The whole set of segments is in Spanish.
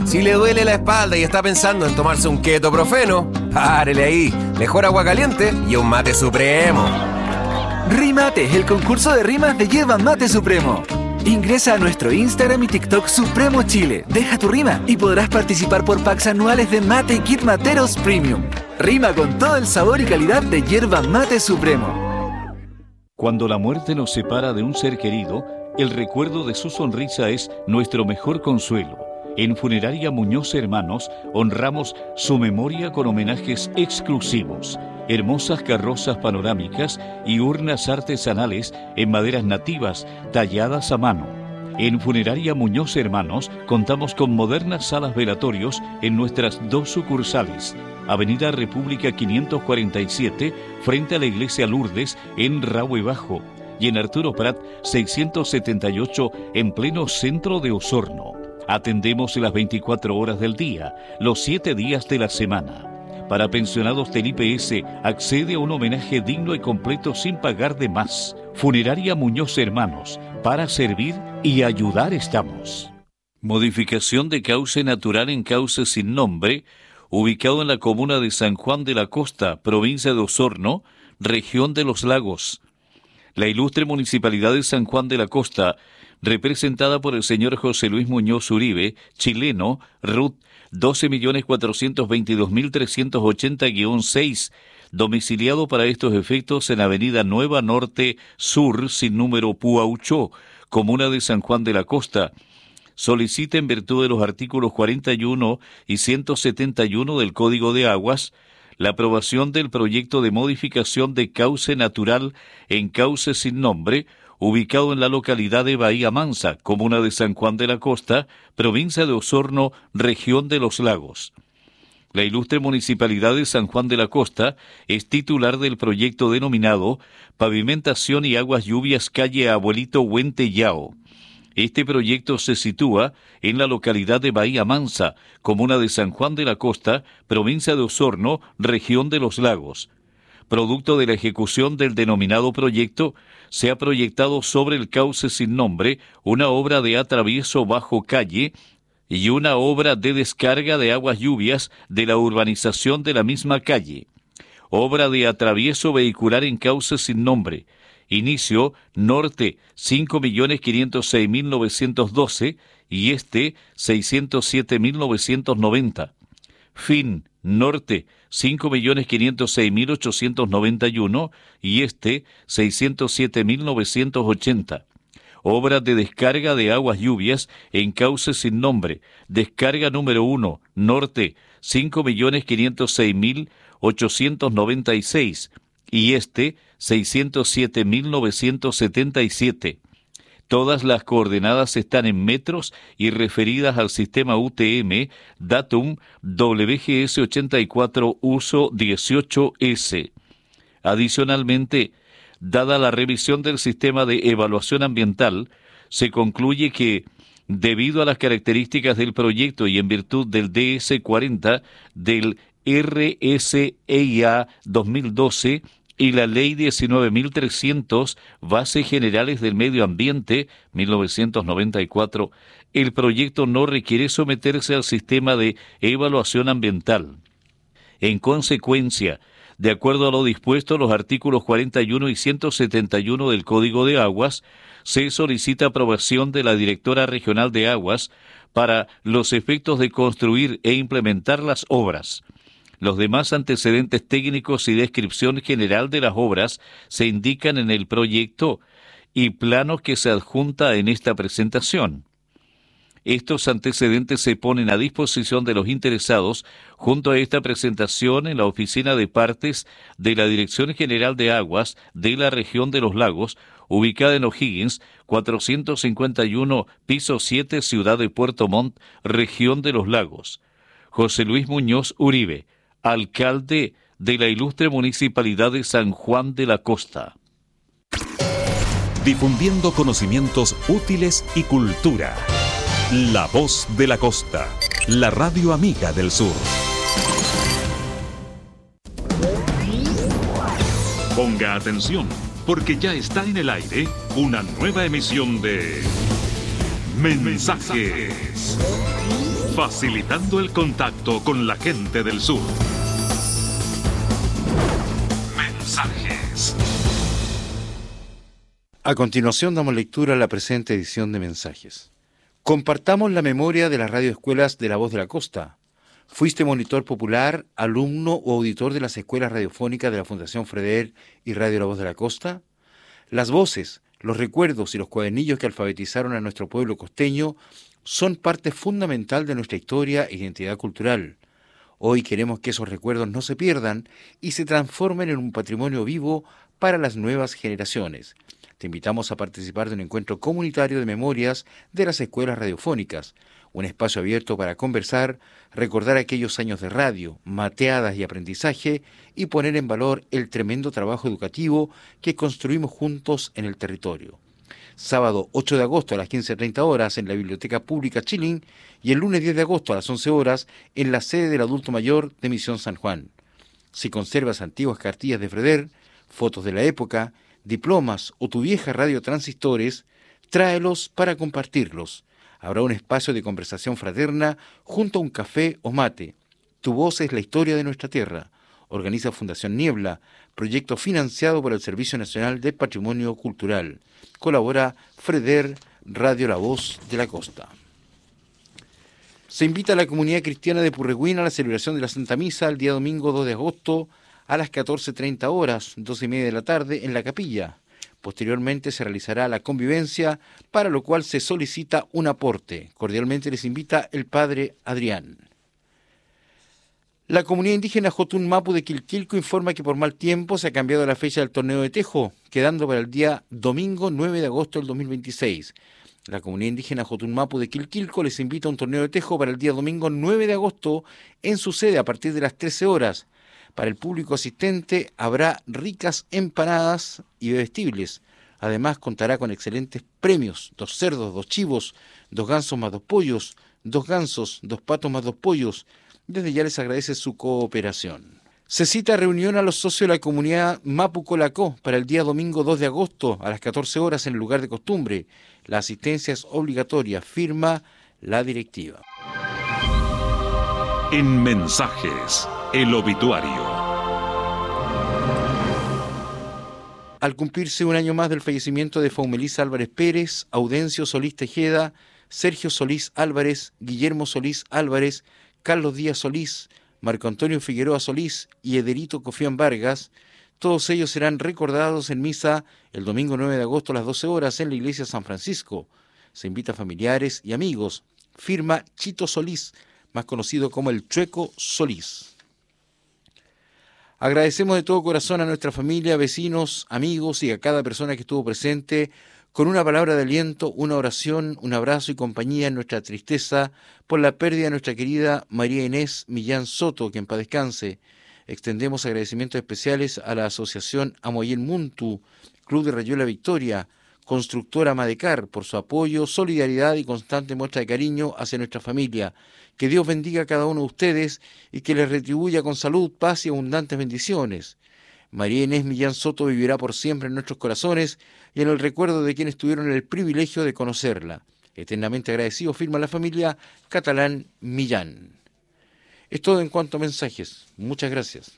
Si le duele la espalda y está pensando en tomarse un ketoprofeno, párele ahí. Mejor agua caliente y un mate supremo. Rimate, el concurso de rimas de Yerba Mate Supremo. Ingresa a nuestro Instagram y TikTok Supremo Chile. Deja tu rima y podrás participar por packs anuales de mate y kit materos premium. Rima con todo el sabor y calidad de Yerba Mate Supremo. Cuando la muerte nos separa de un ser querido, el recuerdo de su sonrisa es nuestro mejor consuelo. En Funeraria Muñoz Hermanos honramos su memoria con homenajes exclusivos, hermosas carrozas panorámicas y urnas artesanales en maderas nativas talladas a mano. En Funeraria Muñoz Hermanos contamos con modernas salas velatorios en nuestras 2 sucursales, Avenida República 547, frente a la Iglesia Lourdes en Rahue Bajo, y en Arturo Prat 678 en pleno centro de Osorno. Atendemos las 24 horas del día, los 7 días de la semana. Para pensionados del IPS, accede a un homenaje digno y completo sin pagar de más. Funeraria Muñoz Hermanos, para servir y ayudar estamos. Modificación de cauce natural en cauce sin nombre, ubicado en la comuna de San Juan de la Costa, provincia de Osorno, región de los Lagos. La ilustre Municipalidad de San Juan de la Costa, representada por el señor José Luis Muñoz Uribe, chileno, RUT 12.422.380-6, domiciliado para estos efectos en Avenida Nueva Norte Sur, sin número Puauchó, comuna de San Juan de la Costa. Solicita en virtud de los artículos 41 y 171 del Código de Aguas la aprobación del proyecto de modificación de cauce natural en cauce sin nombre, ubicado en la localidad de Bahía Mansa, comuna de San Juan de la Costa, provincia de Osorno, región de los Lagos. La ilustre Municipalidad de San Juan de la Costa es titular del proyecto denominado Pavimentación y Aguas Lluvias Calle Abuelito Huente Yao. Este proyecto se sitúa en la localidad de Bahía Mansa, comuna de San Juan de la Costa, provincia de Osorno, región de los Lagos. Producto de la ejecución del denominado proyecto, se ha proyectado sobre el cauce sin nombre una obra de atravieso bajo calle y una obra de descarga de aguas lluvias de la urbanización de la misma calle. Obra de atravieso vehicular en cauce sin nombre. Inicio norte 5.506.912 y este 607.990. Fin norte 5.506.891 y este 607.980. Obra de descarga de aguas lluvias en cauce sin nombre. Descarga número 1, norte 5.506.896 y este 607.977. Todas las coordenadas están en metros y referidas al sistema UTM, datum WGS 84 uso 18S. Adicionalmente, dada la revisión del sistema de evaluación ambiental, se concluye que, debido a las características del proyecto y en virtud del DS-40 del RSEIA 2012, y la Ley 19.300, Bases Generales del Medio Ambiente, 1994, el proyecto no requiere someterse al sistema de evaluación ambiental. En consecuencia, de acuerdo a lo dispuesto en los artículos 41 y 171 del Código de Aguas, se solicita aprobación de la Directora Regional de Aguas para los efectos de construir e implementar las obras. Los demás antecedentes técnicos y descripción general de las obras se indican en el proyecto y plano que se adjunta en esta presentación. Estos antecedentes se ponen a disposición de los interesados junto a esta presentación en la oficina de partes de la Dirección General de Aguas de la región de los Lagos, ubicada en O'Higgins, 451, piso 7, ciudad de Puerto Montt, región de los Lagos. José Luis Muñoz Uribe, alcalde de la ilustre Municipalidad de San Juan de la Costa. Difundiendo conocimientos útiles y cultura. La Voz de la Costa, la radio amiga del sur. Ponga atención, porque ya está en el aire una nueva emisión de Mensajes. Facilitando el contacto con la gente del sur. Mensajes. A continuación damos lectura a la presente edición de Mensajes. Compartamos la memoria de las radioescuelas de La Voz de la Costa. ¿Fuiste monitor popular, alumno o auditor de las escuelas radiofónicas de la Fundación Freder y Radio La Voz de la Costa? Las voces, los recuerdos y los cuadernillos que alfabetizaron a nuestro pueblo costeño son parte fundamental de nuestra historia e identidad cultural. Hoy queremos que esos recuerdos no se pierdan y se transformen en un patrimonio vivo para las nuevas generaciones. Te invitamos a participar de un encuentro comunitario de memorias de las escuelas radiofónicas, un espacio abierto para conversar, recordar aquellos años de radio, mateadas y aprendizaje y poner en valor el tremendo trabajo educativo que construimos juntos en el territorio. Sábado 8 de agosto a las 15:30 horas en la Biblioteca Pública Chilín y el lunes 10 de agosto a las 11 horas en la sede del Adulto Mayor de Misión San Juan. Si conservas antiguas cartillas de Freder, fotos de la época, diplomas o tu vieja radio transistores, tráelos para compartirlos. Habrá un espacio de conversación fraterna junto a un café o mate. Tu voz es la historia de nuestra tierra. Organiza Fundación Niebla, proyecto financiado por el Servicio Nacional de Patrimonio Cultural. Colabora Freder, Radio La Voz de la Costa. Se invita a la comunidad cristiana de Purrehuen a la celebración de la Santa Misa el día domingo 2 de agosto a las 14:30 horas, 2:30 de la tarde, en la capilla. Posteriormente se realizará la convivencia, para lo cual se solicita un aporte. Cordialmente les invita el Padre Adrián. La comunidad indígena Jotun Mapu de Quilquilco informa que por mal tiempo se ha cambiado la fecha del torneo de tejo, quedando para el día domingo 9 de agosto del 2026. La comunidad indígena Jotun Mapu de Quilquilco les invita a un torneo de tejo para el día domingo 9 de agosto en su sede a partir de las 13 horas. Para el público asistente habrá ricas empanadas y bebestibles. Además contará con excelentes premios: 2 cerdos, 2 chivos, 2 gansos más 2 pollos, 2 gansos, 2 patos más 2 pollos. Desde ya les agradece su cooperación. Se cita reunión a los socios de la comunidad Mapu Colacó para el día domingo 2 de agosto a las 14 horas en el lugar de costumbre. La asistencia es obligatoria, firma la directiva. En Mensajes, el obituario. Al cumplirse un año más del fallecimiento de Faumelisa Álvarez Pérez, Audencio Solís Tejeda, Sergio Solís Álvarez, Guillermo Solís Álvarez, Carlos Díaz Solís, Marco Antonio Figueroa Solís y Ederito Cofián Vargas, todos ellos serán recordados en misa el domingo 9 de agosto a las 12 horas en la iglesia San Francisco. Se invita a familiares y amigos. Firma Chito Solís, más conocido como el Chueco Solís. Agradecemos de todo corazón a nuestra familia, vecinos, amigos y a cada persona que estuvo presente con una palabra de aliento, una oración, un abrazo y compañía en nuestra tristeza por la pérdida de nuestra querida María Inés Millán Soto, que en paz descanse. Extendemos agradecimientos especiales a la Asociación Amoyén Muntu, Club de Rayuela Victoria, Constructora Madecar, por su apoyo, solidaridad y constante muestra de cariño hacia nuestra familia. Que Dios bendiga a cada uno de ustedes y que les retribuya con salud, paz y abundantes bendiciones. María Inés Millán Soto vivirá por siempre en nuestros corazones y en el recuerdo de quienes tuvieron el privilegio de conocerla. Eternamente agradecido, firma la familia Catalán Millán. Es todo en cuanto a mensajes. Muchas gracias.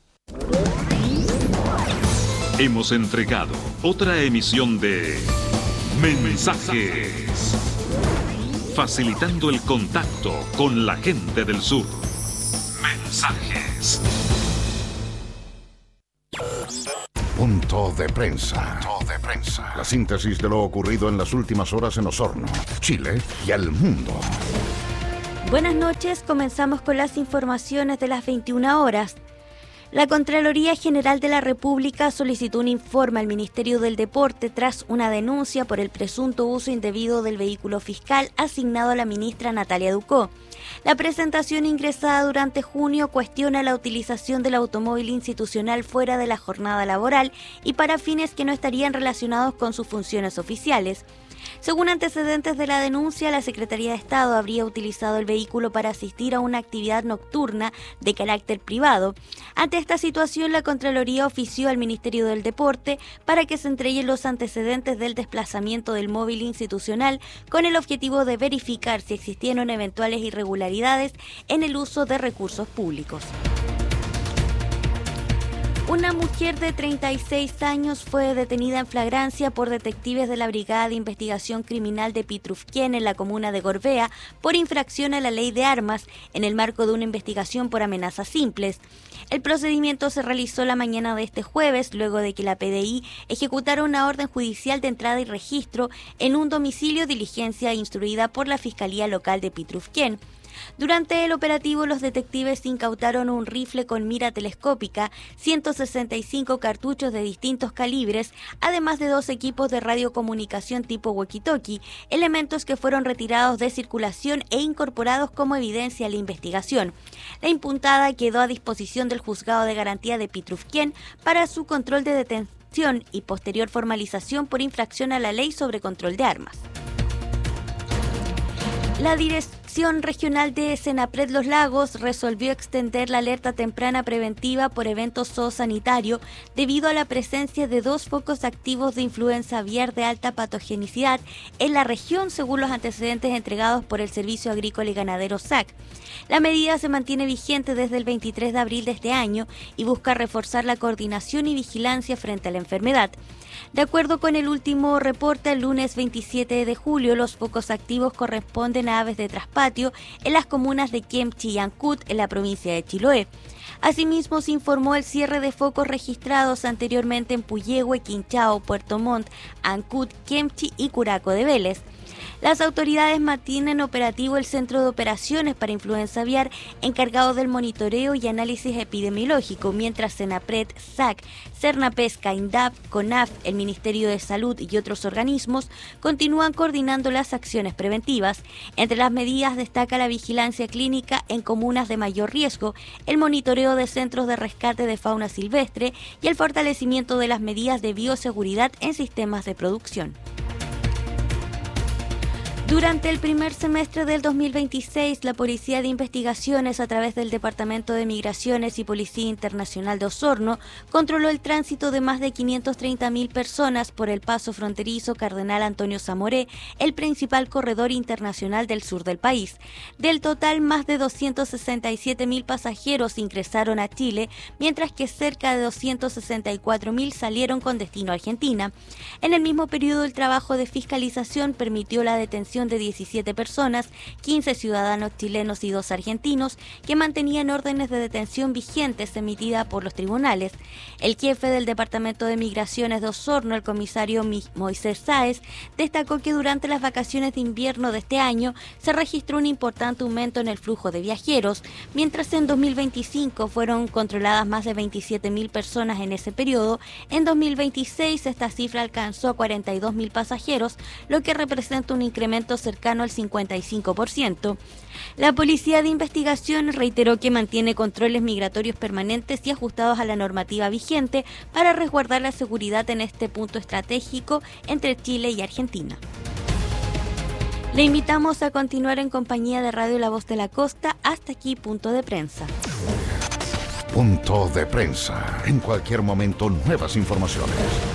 Hemos entregado otra emisión de Mensajes, facilitando el contacto con la gente del sur. Mensajes. Punto de prensa. La síntesis de lo ocurrido en las últimas horas en Osorno, Chile y el mundo. Buenas noches, comenzamos con las informaciones de las 21 horas. La Contraloría General de la República solicitó un informe al Ministerio del Deporte tras una denuncia por el presunto uso indebido del vehículo fiscal asignado a la ministra Natalia Ducó. La presentación ingresada durante junio cuestiona la utilización del automóvil institucional fuera de la jornada laboral y para fines que no estarían relacionados con sus funciones oficiales. Según antecedentes de la denuncia, la Secretaría de Estado habría utilizado el vehículo para asistir a una actividad nocturna de carácter privado. Ante esta situación, la Contraloría ofició al Ministerio del Deporte para que se entreguen los antecedentes del desplazamiento del móvil institucional con el objetivo de verificar si existieron eventuales irregularidades en el uso de recursos públicos. Una mujer de 36 años fue detenida en flagrancia por detectives de la Brigada de Investigación Criminal de Pitrufquén en la comuna de Gorbea por infracción a la ley de armas en el marco de una investigación por amenazas simples. El procedimiento se realizó la mañana de este jueves luego de que la PDI ejecutara una orden judicial de entrada y registro en un domicilio, diligencia instruida por la Fiscalía Local de Pitrufquén. Durante el operativo, los detectives incautaron un rifle con mira telescópica, 165 cartuchos de distintos calibres, además de 2 equipos de radiocomunicación tipo walkie-talkie, elementos que fueron retirados de circulación e incorporados como evidencia a la investigación. La imputada quedó a disposición del Juzgado de Garantía de Pitrufquén para su control de detención y posterior formalización por infracción a la ley sobre control de armas. La Dirección Regional de Senapred Los Lagos resolvió extender la alerta temprana preventiva por evento zoosanitario debido a la presencia de 2 focos activos de influenza aviar de alta patogenicidad en la región, según los antecedentes entregados por el Servicio Agrícola y Ganadero SAC. La medida se mantiene vigente desde el 23 de abril de este año y busca reforzar la coordinación y vigilancia frente a la enfermedad. De acuerdo con el último reporte, el lunes 27 de julio, los focos activos corresponden a aves de traspatio en las comunas de Kemchi y Ancud, en la provincia de Chiloé. Asimismo, se informó el cierre de focos registrados anteriormente en Puyehue, Quinchao, Puerto Montt, Ancud, Kemchi y Curaco de Vélez. Las autoridades mantienen operativo el Centro de Operaciones para Influenza Aviar, encargado del monitoreo y análisis epidemiológico, mientras Senapred, SAC, Cernapesca, INDAP, CONAF, el Ministerio de Salud y otros organismos continúan coordinando las acciones preventivas. Entre las medidas destaca la vigilancia clínica en comunas de mayor riesgo, el monitoreo de centros de rescate de fauna silvestre y el fortalecimiento de las medidas de bioseguridad en sistemas de producción. Durante el primer semestre del 2026, la Policía de Investigaciones, a través del Departamento de Migraciones y Policía Internacional de Osorno, controló el tránsito de más de 530.000 personas por el paso fronterizo Cardenal Antonio Zamoré, el principal corredor internacional del sur del país. Del total, más de 267.000 pasajeros ingresaron a Chile, mientras que cerca de 264.000 salieron con destino a Argentina. En el mismo periodo, el trabajo de fiscalización permitió la detención de 17 personas, 15 ciudadanos chilenos y 2 argentinos, que mantenían órdenes de detención vigentes emitidas por los tribunales. El jefe del Departamento de Migraciones de Osorno, el comisario Moisés Sáez, destacó que durante las vacaciones de invierno de este año se registró un importante aumento en el flujo de viajeros, mientras en 2025 fueron controladas más de 27.000 personas en ese periodo. En 2026 esta cifra alcanzó a 42.000 pasajeros, lo que representa un incremento cercano al 55%. La Policía de Investigación reiteró que mantiene controles migratorios permanentes y ajustados a la normativa vigente para resguardar la seguridad en este punto estratégico entre Chile y Argentina. Le invitamos a continuar en compañía de Radio La Voz de la Costa. Hasta aquí, Punto de Prensa. Punto de Prensa. En cualquier momento, nuevas informaciones.